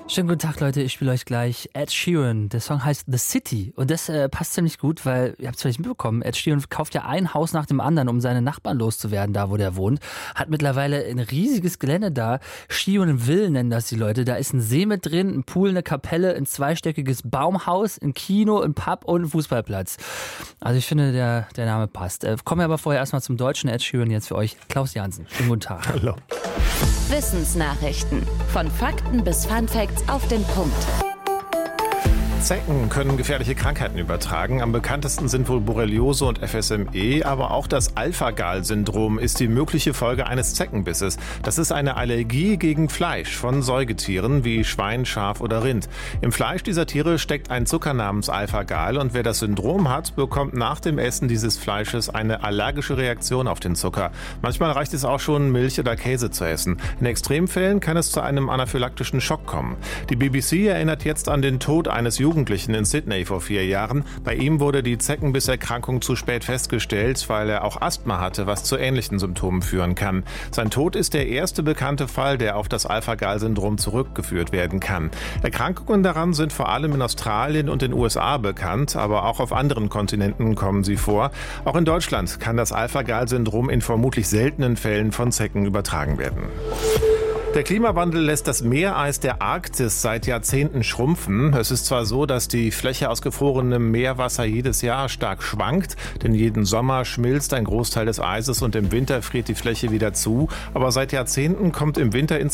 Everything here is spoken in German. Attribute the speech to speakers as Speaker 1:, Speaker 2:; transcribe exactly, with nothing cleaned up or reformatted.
Speaker 1: Schönen guten Tag, Leute. Ich spiele euch gleich Ed Sheeran. Der Song heißt The City. Und das äh, passt ziemlich gut, weil, ihr habt es vielleicht mitbekommen, Ed Sheeran kauft ja ein Haus nach dem anderen, um seine Nachbarn loszuwerden, da wo der wohnt. Hat mittlerweile ein riesiges Gelände da. Sheeranville nennen das die Leute. Da ist ein See mit drin, ein Pool, eine Kapelle, ein zweistöckiges Baumhaus, ein Kino, ein Pub und ein Fußballplatz. Also ich finde, der, der Name passt. Äh, kommen wir aber vorher erstmal zum deutschen Ed Sheeran. Jetzt für euch Klaus Jansen. Schönen guten Tag.
Speaker 2: Hallo.
Speaker 3: Wissensnachrichten. Von Fakten bis Funfacts auf den Punkt.
Speaker 2: Zecken können gefährliche Krankheiten übertragen. Am bekanntesten sind wohl Borreliose und F S M E, aber auch das Alpha-Gal-Syndrom ist die mögliche Folge eines Zeckenbisses. Das ist eine Allergie gegen Fleisch von Säugetieren wie Schwein, Schaf oder Rind. Im Fleisch dieser Tiere steckt ein Zucker namens Alpha-Gal und wer das Syndrom hat, bekommt nach dem Essen dieses Fleisches eine allergische Reaktion auf den Zucker. Manchmal reicht es auch schon, Milch oder Käse zu essen. In Extremfällen kann es zu einem anaphylaktischen Schock kommen. Die B B C erinnert jetzt an den Tod eines Jugendlichen in Sydney vor vier Jahren. Bei ihm wurde die Zeckenbisserkrankung zu spät festgestellt, weil er auch Asthma hatte, was zu ähnlichen Symptomen führen kann. Sein Tod ist der erste bekannte Fall, der auf das Alpha-Gal-Syndrom zurückgeführt werden kann. Erkrankungen daran sind vor allem in Australien und den U S A bekannt, aber auch auf anderen Kontinenten kommen sie vor. Auch in Deutschland kann das Alpha-Gal-Syndrom in vermutlich seltenen Fällen von Zecken übertragen werden. Der Klimawandel lässt das Meereis der Arktis seit Jahrzehnten schrumpfen. Es ist zwar so, dass die Fläche aus gefrorenem Meerwasser jedes Jahr stark schwankt, denn jeden Sommer schmilzt ein Großteil des Eises und im Winter friert die Fläche wieder zu. Aber seit Jahrzehnten kommt im Winter insgesamt